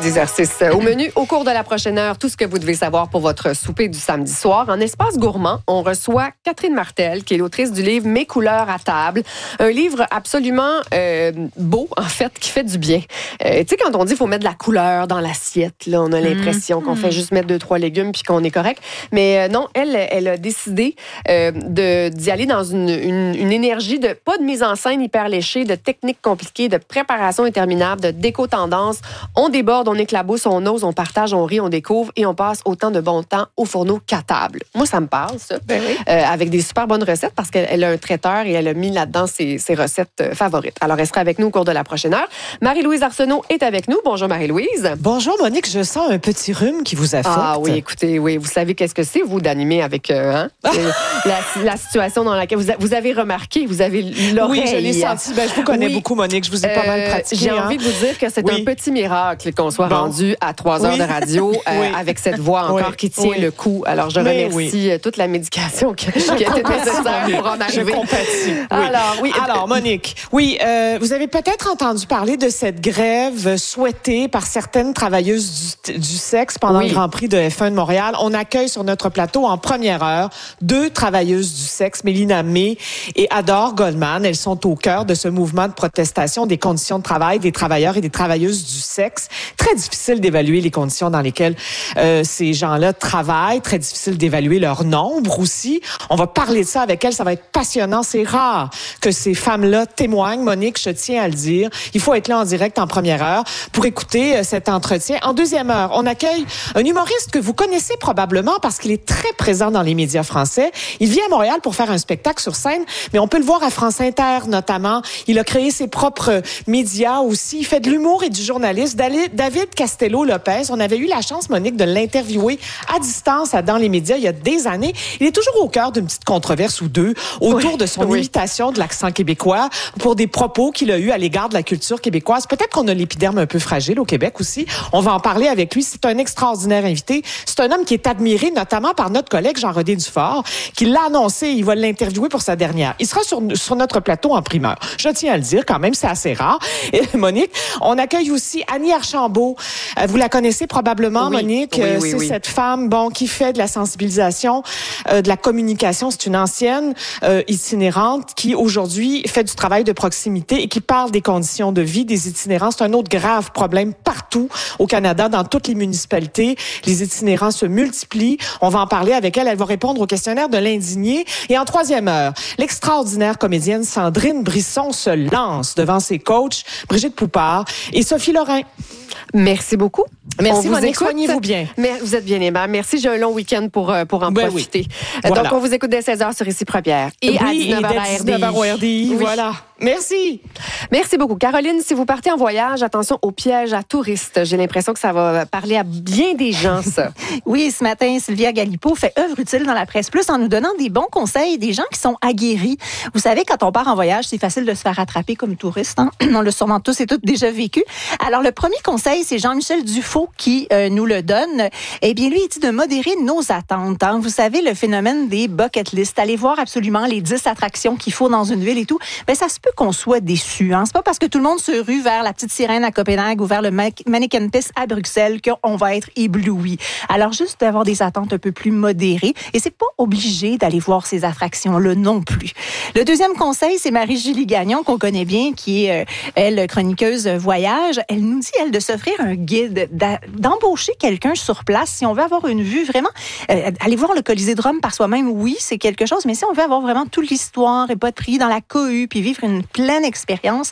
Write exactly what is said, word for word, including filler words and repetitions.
d'exercice au menu. Au cours de la prochaine heure, tout ce que vous devez savoir pour votre souper du samedi soir. En espace gourmand, on reçoit Catherine Martel, qui est l'autrice du livre Mes couleurs à table. Un livre absolument euh, beau, en fait, qui fait du bien. Euh, tu sais, quand on dit qu'il faut mettre de la couleur dans l'assiette, là, on a l'impression mmh. qu'on fait juste mettre deux, trois légumes puis qu'on est correct. Mais euh, non, elle, elle a décidé euh, de, d'y aller dans une, une, une énergie de pas de mise en scène hyper léchée, de techniques compliquées, de préparation interminable, de déco-tendance. On déborde, on éclabousse, on ose, on partage, on rit, on découvre et on passe autant de bon temps au fourneau qu'à table. Moi, ça me parle, ça. Ben oui. euh, avec des super bonnes recettes parce qu'elle a un traiteur et elle a mis là-dedans ses, ses recettes favorites. Alors, elle sera avec nous au cours de la prochaine heure. Marie-Louise Arsenault est avec nous. Bonjour, Marie-Louise. Bonjour, Monique. Je sens un petit rhume qui vous affecte. Ah oui, écoutez, oui. Vous savez qu'est-ce que c'est, vous, d'animer avec euh, hein? la, la situation dans laquelle vous, a, vous avez remarqué, vous avez l'oreille. Oui, je l'ai senti. Ben, je vous connais oui. beaucoup, Monique. Je vous ai euh, pas mal pratiqué. J'ai hein? envie de vous dire que c'est oui. un petit miracle qu'on soit bon. rendu à trois heures oui. de radio euh, oui. avec cette voix encore oui. qui tient oui. le coup. Alors, je Mais remercie oui. toute la médication qui, qui était nécessaire pour en arriver. Je compatis. Oui. Alors, oui. Alors, Monique, oui, euh, vous avez peut-être entendu parler de cette grève souhaitée par certaines travailleuses du, du sexe pendant oui. le Grand Prix de F un de Montréal. On accueille sur notre plateau en première heure deux travailleuses du sexe, Mélina May et Adore Goldman. Elles sont au cœur de ce mouvement de protestation des conditions de travail des travailleurs et des travailleuses du sexe. Très difficile d'évaluer les conditions dans lesquelles euh, ces gens-là travaillent. Très difficile d'évaluer leur nombre aussi. On va parler de ça avec elles. Ça va être passionnant. C'est rare que ces femmes-là témoignent. Monique, je tiens à le dire. Il faut être là en direct en première heure pour écouter euh, cet entretien. En deuxième heure, on accueille un humoriste que vous connaissez probablement parce qu'il est très présent dans les médias français. Il vit à Montréal pour faire un spectacle sur scène, mais on peut le voir à France Inter notamment. Il a créé ses propres médias aussi. Il fait de l'humour et du journalisme. David Castello-Lopez, on avait eu la chance, Monique, de l'interviewer à distance dans les médias il y a des années. Il est toujours au cœur d'une petite controverse ou deux autour oui, de son oui. imitation de l'accent québécois pour des propos qu'il a eus à l'égard de la culture québécoise. Peut-être qu'on a l'épiderme un peu fragile au Québec aussi. On va en parler avec lui. C'est un extraordinaire invité. C'est un homme qui est admiré notamment par notre collègue Jean-Rodé Dufort, qui l'a annoncé. Il va l'interviewer pour sa dernière. Il sera sur, sur notre plateau en primeur. Je tiens à le dire quand même, c'est assez rare. Et Monique, on accueille aussi Annie Archambault. Euh, vous la connaissez probablement, oui. Monique. Oui, oui, c'est oui. cette femme, bon, qui fait de la sensibilisation, euh, de la communication. C'est une ancienne euh, itinérante qui aujourd'hui fait du travail de proximité et qui parle des conditions de vie des itinérants. C'est un autre grave problème partout au Canada, dans toutes les municipalités. Les itinérants se multiplient. On va en parler avec elle. Elle va répondre au questionnaire de l'indigné. Et en troisième heure, l'extraordinaire comédienne Sandrine Brisson se lance devant ses coachs, Brigitte Poupard et Sophie Lorrain. Merci beaucoup. Merci, Monique. Soignez-vous bien. Mais vous êtes bien aimable. Merci. J'ai un long week-end pour, pour en ben profiter. Oui. Voilà. Donc, on vous écoute dès seize heures sur Ici Première. Et oui, à dix-neuf heures et à dix-neuf heures au R D I. Oui. Voilà. Merci. Merci beaucoup. Caroline, si vous partez en voyage, attention aux pièges à touristes. J'ai l'impression que ça va parler à bien des gens, ça. Oui, ce matin, Sylvia Galipeau fait œuvre utile dans la presse plus en nous donnant des bons conseils, des gens qui sont aguerris. Vous savez, quand on part en voyage, c'est facile de se faire attraper comme touriste. Hein? On l'a sûrement tous et toutes déjà vécu. Alors, le premier conseil, c'est Jean-Michel Dufault qui euh, nous le donne. Eh bien, lui, il dit de modérer nos attentes. Hein? Vous savez, le phénomène des bucket lists. Allez voir absolument les dix attractions qu'il faut dans une ville et tout. Ben, ça se peut qu'on soit déçu. Hein? C'est pas parce que tout le monde se rue vers la Petite Sirène à Copenhague ou vers le Mannequin Pis à Bruxelles qu'on va être ébloui. Alors, juste d'avoir des attentes un peu plus modérées. Et c'est pas obligé d'aller voir ces attractions-là non plus. Le deuxième conseil, c'est Marie-Julie Gagnon, qu'on connaît bien, qui est, euh, elle, chroniqueuse voyage. Elle nous dit, elle, de s'offrir un guide, d'embaucher quelqu'un sur place si on veut avoir une vue vraiment... Euh, aller voir le Colisée de Rome par soi-même, oui, c'est quelque chose, mais si on veut avoir vraiment toute l'histoire et pas de prix dans la cohue, puis vivre une pleine expérience,